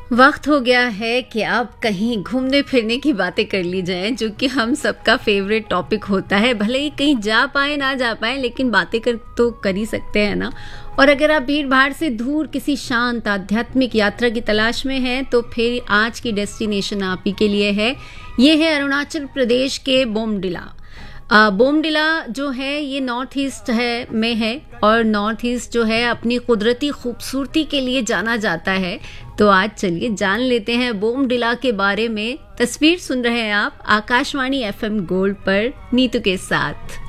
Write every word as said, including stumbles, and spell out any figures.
वक्त हो गया है कि अब कहीं घूमने फिरने की बातें कर ली जाएं, जो कि हम सबका फेवरेट टॉपिक होता है। भले ही कहीं जा पाए ना जा पाए, लेकिन बातें कर तो कर ही सकते हैं ना। और अगर आप भीड़ भाड़ से दूर किसी शांत आध्यात्मिक यात्रा की तलाश में हैं, तो फिर आज की डेस्टिनेशन आप ही के लिए है। ये है अरुणाचल प्रदेश के बोमडिला। आ, बोमडिला जो है ये नॉर्थ ईस्ट है में है, और नॉर्थ ईस्ट जो है अपनी कुदरती खूबसूरती के लिए जाना जाता है। तो आज चलिए जान लेते हैं बोमडिला के बारे में। तस्वीर सुन रहे हैं आप आकाशवाणी एफएम गोल्ड पर नीतू के साथ।